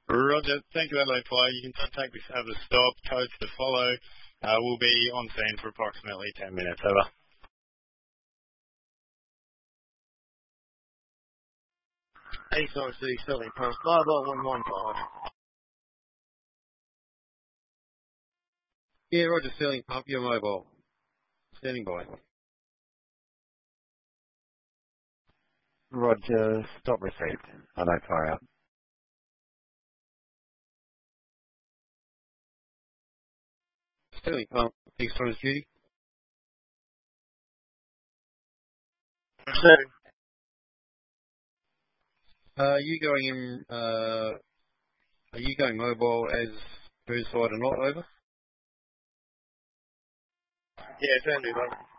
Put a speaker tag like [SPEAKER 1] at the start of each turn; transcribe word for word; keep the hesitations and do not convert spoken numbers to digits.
[SPEAKER 1] Roger. Thank you, Adelaide Fly. You can contact this other stop. Codes to follow. Uh, we'll be on scene for approximately ten minutes. Over.
[SPEAKER 2] East I C Sterling Post, mobile one one five.
[SPEAKER 3] Yeah, Roger, Sterling Pump, your mobile. Standing by.
[SPEAKER 4] Roger, stop received. I don't fire out.
[SPEAKER 3] Sterling Pump, East Times Duty.
[SPEAKER 2] Receiving.
[SPEAKER 3] Uh, are you going in, uh, are you going mobile as Burnside or not, over?
[SPEAKER 2] Yeah, Sandy,